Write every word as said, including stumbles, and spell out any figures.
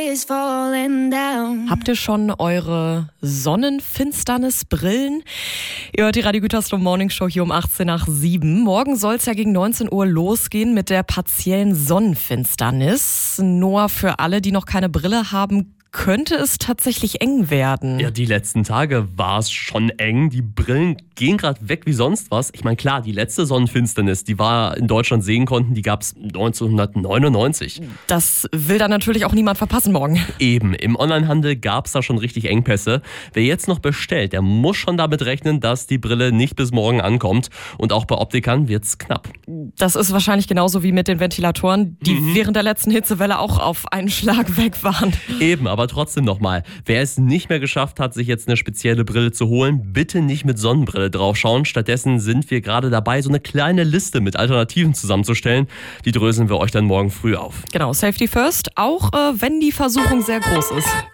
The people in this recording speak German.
Habt ihr schon eure Sonnenfinsternisbrillen? Ihr hört die Radio Gütersloh Morning Show hier um achtzehn nach sieben. Morgen soll es ja gegen neunzehn Uhr losgehen mit der partiellen Sonnenfinsternis. Nur für alle, die noch keine Brille haben, könnte es tatsächlich eng werden. Ja, die letzten Tage war es schon eng. Die Brillen gehen gerade weg wie sonst was. Ich meine, klar, die letzte Sonnenfinsternis, die wir in Deutschland sehen konnten, die gab es neunzehnhundertneunundneunzig. Das will dann natürlich auch niemand verpassen morgen. Eben, im Onlinehandel gab es da schon richtig Engpässe. Wer jetzt noch bestellt, der muss schon damit rechnen, dass die Brille nicht bis morgen ankommt. Und auch bei Optikern wird's knapp. Das ist wahrscheinlich genauso wie mit den Ventilatoren, die Mhm. während der letzten Hitzewelle auch auf einen Schlag weg waren. Eben, aber trotzdem nochmal, wer es nicht mehr geschafft hat, sich jetzt eine spezielle Brille zu holen, bitte nicht mit Sonnenbrille draufschauen. Stattdessen sind wir gerade dabei, so eine kleine Liste mit Alternativen zusammenzustellen. Die dröseln wir euch dann morgen früh auf. Genau, Safety first, auch äh, wenn die Versuchung sehr groß ist.